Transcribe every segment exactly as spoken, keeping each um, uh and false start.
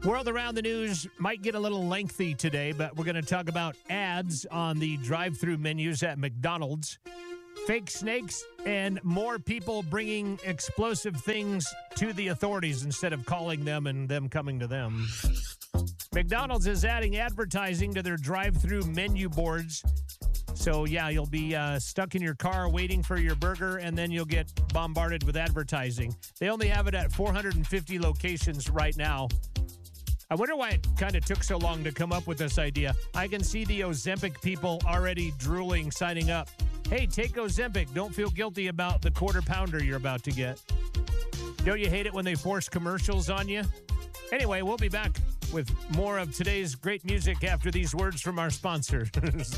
World Around the News might get a little lengthy today, but we're going to talk about ads on the drive-thru menus at McDonald's, fake snakes, and more people bringing explosive things to the authorities instead of calling them and them coming to them. McDonald's is adding advertising to their drive-thru menu boards. So, yeah, you'll be uh, stuck in your car waiting for your burger, and then you'll get bombarded with advertising. They only have it at four hundred fifty locations right now. I wonder why it kind of took so long to come up with this idea. I can see the Ozempic people already drooling, signing up. Hey, take Ozempic. Don't feel guilty about the quarter pounder you're about to get. Don't you hate it when they force commercials on you? Anyway, we'll be back with more of today's great music after these words from our sponsor.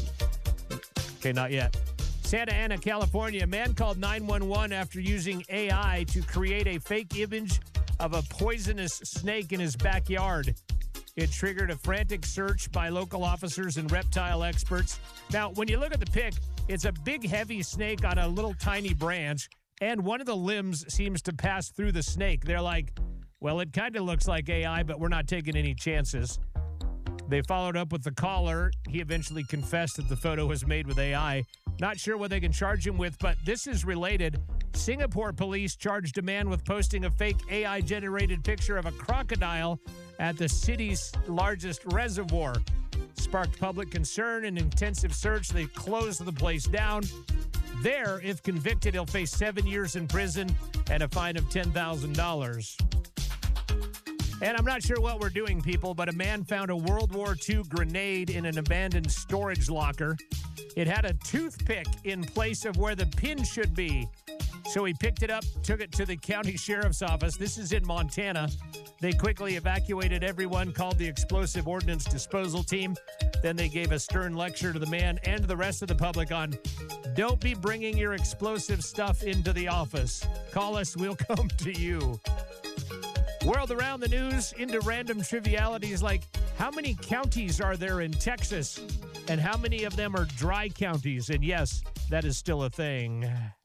Okay, not yet. Santa Ana, California. A man called nine one one after using A I to create a fake image of a poisonous snake in his backyard. It triggered a frantic search by local officers and reptile experts. Now, when you look at the pic, it's a big, heavy snake on a little tiny branch, and one of the limbs seems to pass through the snake. They're like, well, it kind of looks like A I, but we're not taking any chances. They followed up with the caller. He eventually confessed that the photo was made with A I. Not sure what they can charge him with, but this is related. Singapore police charged a man with posting a fake A I-generated picture of a crocodile at the city's largest reservoir. Sparked public concern and intensive search. They closed the place down. There, if convicted, he'll face seven years in prison and a fine of ten thousand dollars. And I'm not sure what we're doing, people, but a man found a World War Two grenade in an abandoned storage locker. It had a toothpick in place of where the pin should be. So he picked it up, took it to the county sheriff's office. This is in Montana. They quickly evacuated everyone, called the explosive ordnance disposal team. Then they gave a stern lecture to the man and the rest of the public on, don't be bringing your explosive stuff into the office. Call us, we'll come to you. World Around the News, into random trivialities like how many counties are there in Texas and how many of them are dry counties? And yes, that is still a thing.